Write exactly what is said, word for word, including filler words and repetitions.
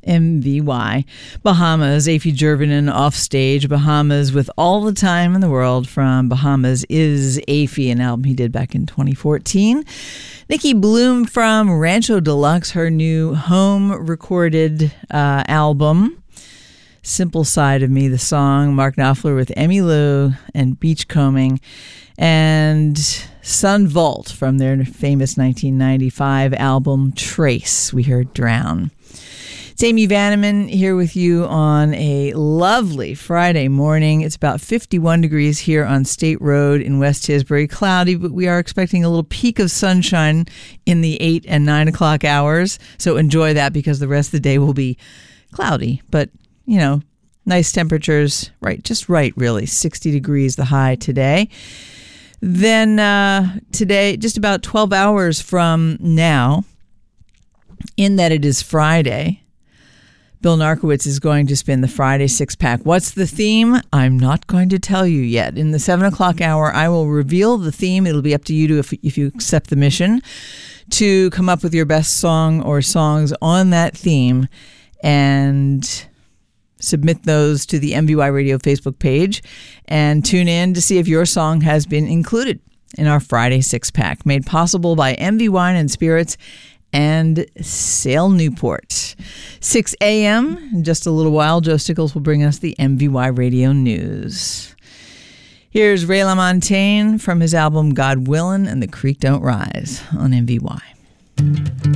M V Y. Bahamas, Afi Jervinen off stage. Bahamas with All the Time in the World from Bahamas is Afi, an album he did back in twenty fourteen. Nikki Bloom from Rancho Deluxe, her new home recorded uh, album. Simple Side of Me, the song. Mark Knopfler with Emmylou and Beachcombing. And Sun Volt from their famous nineteen ninety-five album Trace. We heard Drown. It's Amy Vanneman here with you on a lovely Friday morning. It's about fifty-one degrees here on State Road in West Tisbury. Cloudy, but we are expecting a little peak of sunshine in the eight and nine o'clock hours. So enjoy that because the rest of the day will be cloudy. But, you know, nice temperatures. Right, just right, really. sixty degrees the high today. Then uh, today, just about twelve hours from now, in that it is Friday, Bill Narkowitz is going to spin the Friday six-pack. What's the theme? I'm not going to tell you yet. In the seven o'clock hour, I will reveal the theme. It'll be up to you to, if, if you accept the mission, to come up with your best song or songs on that theme and submit those to the M V Y Radio Facebook page and tune in to see if your song has been included in our Friday six-pack, made possible by M V Wine and Spirits and Sale Newport. six a.m. In just a little while, Joe Stickles will bring us the M V Y Radio News. Here's Ray LaMontagne from his album God Willin' and the Creek Don't Rise on M V Y.